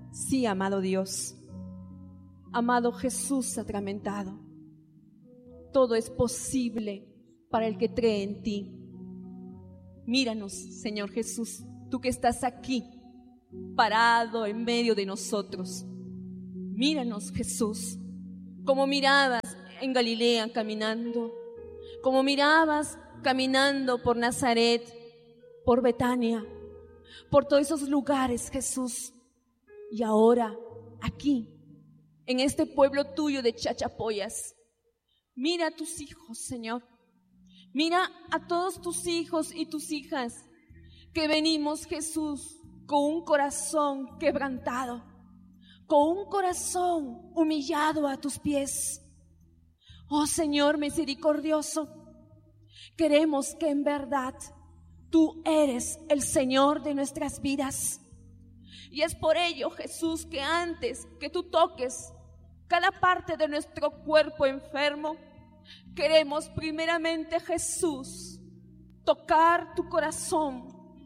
Sí, amado Dios, amado Jesús sacramentado, todo es posible para el que cree en ti. Míranos, Señor Jesús, tú que estás aquí, parado en medio de nosotros. Míranos, Jesús, como mirabas en Galilea caminando, como mirabas caminando por Nazaret, por Betania, por todos esos lugares, Jesús. Y ahora, aquí, en este pueblo tuyo de Chachapoyas, mira a tus hijos, Señor. Mira a todos tus hijos y tus hijas que venimos, Jesús, con un corazón quebrantado, con un corazón humillado a tus pies. Oh Señor misericordioso, queremos que en verdad tú eres el Señor de nuestras vidas. Y es por ello, Jesús, que antes que tú toques cada parte de nuestro cuerpo enfermo, queremos primeramente, Jesús, tocar tu corazón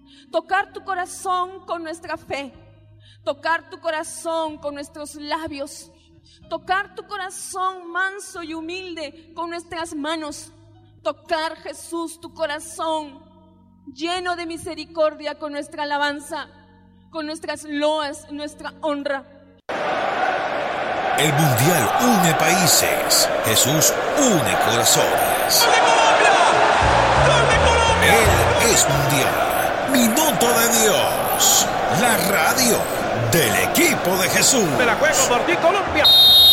con nuestra fe, tocar tu corazón con nuestros labios, tocar tu corazón manso y humilde con nuestras manos, tocar, Jesús, tu corazón lleno de misericordia con nuestra alabanza, con nuestras loas, nuestra honra. El Mundial une países, Jesús une corazones. ¡Gol de Colombia! Él es Mundial, Minuto de Dios, la radio del equipo de Jesús. Me la juego por ti, Colombia.